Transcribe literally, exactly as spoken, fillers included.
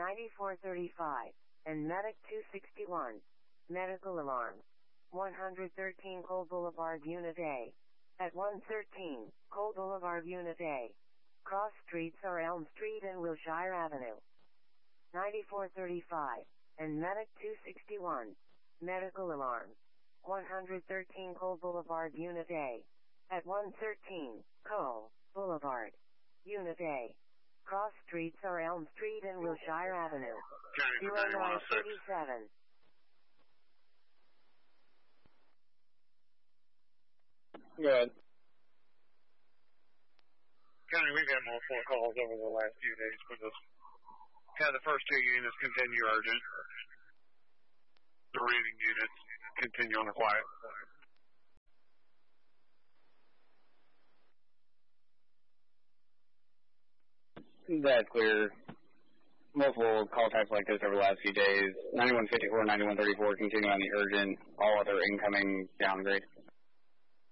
ninety-four thirty-five, and Medic two sixty-one. Medical alarm. one thirteen Cole Boulevard, Unit A. At one thirteen, Cole Boulevard, Unit A. Cross streets are Elm Street and Wilshire Avenue. ninety-four thirty-five, and Medic two sixty-one. Medical alarm. one thirteen Cole Boulevard, Unit A. At one thirteen, Cole Boulevard, Unit A. Cross streets are Elm Street and Wilshire Avenue. zero nine eighty-seven. Go ahead. County, we've had multiple calls over the last few days for this. Had the first two units continue urgent. The remaining units continue on the quiet. That's clear. Multiple call types like this over the last few days. ninety-one fifty-four, ninety-one thirty-four continue on the urgent. All other incoming downgrade.